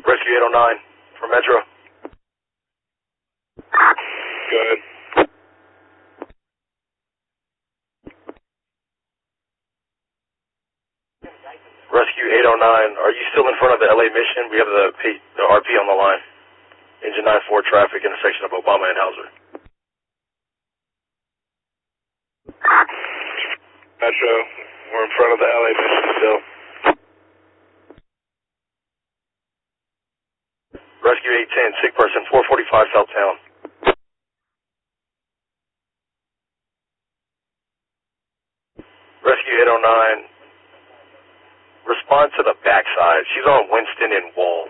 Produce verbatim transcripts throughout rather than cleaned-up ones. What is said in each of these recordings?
Rescue eight oh nine for Metro. Good. Rescue eight oh nine, are you still in front of the L A Mission? We have the P, the R P on the line. Engine nine four traffic, intersection of Obama and Hauser. Metro, we're in front of the L A Mission still. Rescue eight ten, sick person, four forty-five South Town. Rescue eight oh nine, respond to the backside. She's on Winston and Wall.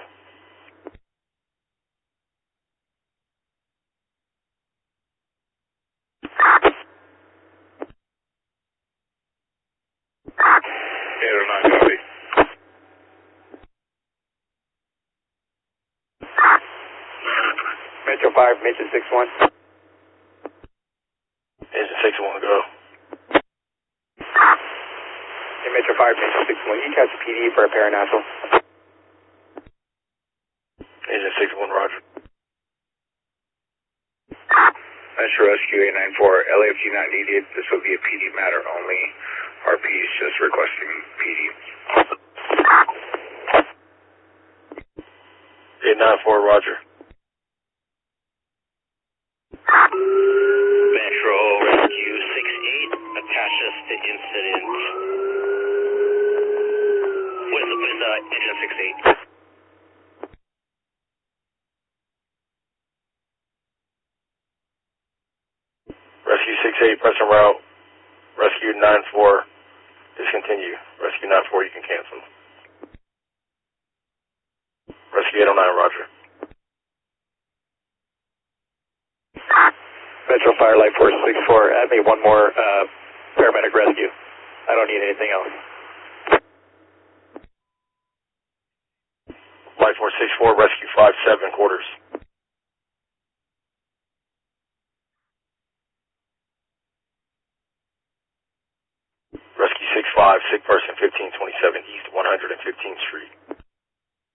eight oh nine, copy. Metro five, Mission six one. Engine six one, go. Hey, Metro five, Mission six one. You catch a P D for a paranasal. Engine six one, roger. Metro Rescue eight nine four, L A F T not needed. This will be a P D matter only. R P is just requesting P D. eight nine four, roger. Metro Rescue six eight, attach us to incident. What is, what is uh, engine six eight? Rescue six eight, press en route. Rescue nine four, discontinue. Rescue nine four, you can cancel. Rescue eight oh nine, roger. Metro Fire Light four six four, add me one more uh, paramedic rescue. I don't need anything else. Light four six four, rescue five seven, quarters. Rescue six five, sick person fifteen twenty-seven East one hundred fifteenth Street.